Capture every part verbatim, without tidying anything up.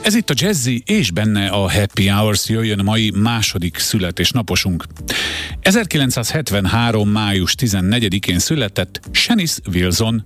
Ez itt a Jazzy, és benne a Happy Hours. Jöjjön a mai második születésnaposunk. ezerkilencszázhetvenhárom. május tizennegyedikén született Shanice Wilson.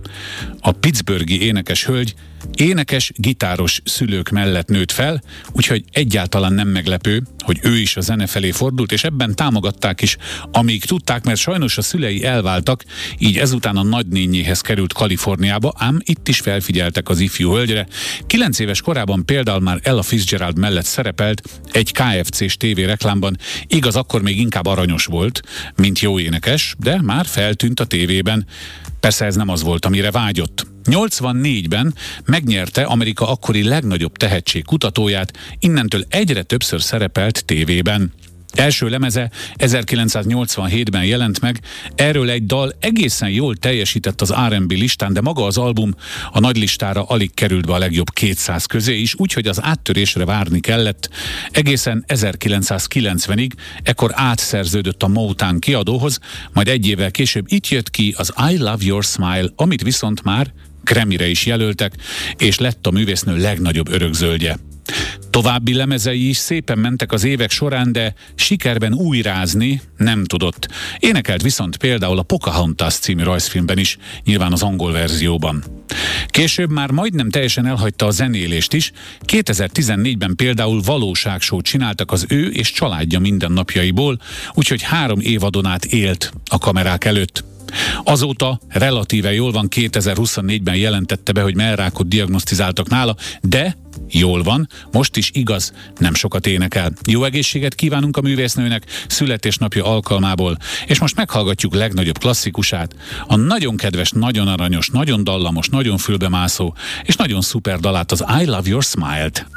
A pittsburghi énekes hölgy énekes, gitáros szülők mellett nőtt fel, úgyhogy egyáltalán nem meglepő, hogy ő is a zene felé fordult, és ebben támogatták is, amíg tudták, mert sajnos a szülei elváltak, így ezután a nagynényéhez került Kaliforniába, ám itt is felfigyeltek az ifjú hölgyre. Kilenc éves korában például már Ella Fitzgerald mellett szerepelt egy ká ef cés tévéreklámban, igaz, akkor még inkább aranyos volt, mint jó énekes, de már feltűnt a tévében. Persze ez nem az volt, amire vágyott. nyolcvannégyben megnyerte Amerika akkori legnagyobb tehetség kutatóját, innentől egyre többször szerepelt tévében. Első lemeze ezerkilencszáznyolcvanhétben jelent meg, erről egy dal egészen jól teljesített az er és bé listán, de maga az album a nagylistára alig került be a legjobb kétszáz közé is, úgyhogy az áttörésre várni kellett. Egészen ezerkilencszázkilencvenig, ekkor átszerződött a Motown kiadóhoz, majd egy évvel később itt jött ki az I Love Your Smile, amit viszont már Grammy-re is jelöltek, és lett a művésznő legnagyobb örökzöldje. További lemezei is szépen mentek az évek során, de sikerben újrázni nem tudott. Énekelt viszont például a Pocahontas című rajzfilmben is, nyilván az angol verzióban. Később már majdnem teljesen elhagyta a zenélést is, kétezer-tizennégyben például valóságsót csináltak az ő és családja mindennapjaiból, úgyhogy három évadon át élt a kamerák előtt. Azóta relatíve jól van, kétezer-huszonnégyben jelentette be, hogy mellrákot diagnosztizáltak nála, de jól van, most is igaz, nem sokat énekel. Jó egészséget kívánunk a művésznőnek születésnapja alkalmából, és most meghallgatjuk legnagyobb klasszikusát, a nagyon kedves, nagyon aranyos, nagyon dallamos, nagyon fülbemászó, és nagyon szuper dalát, az I Love Your Smile-t.